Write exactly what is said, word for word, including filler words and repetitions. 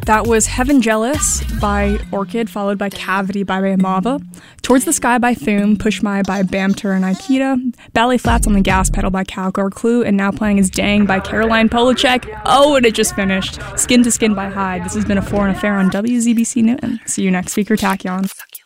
That was Heaven Jealous by Orchid, followed by Cavity by Mava, Towards the Sky by Thume, Push My by Bamter and Aikida, Ballet Flats on the Gas Pedal by Calgar Clue, and now playing is Dang by Caroline Polachek. Oh, and it just finished. Skin to Skin by Hyde. This has been a Foreign Affair on W Z B C Newton. See you next week or Tachyon.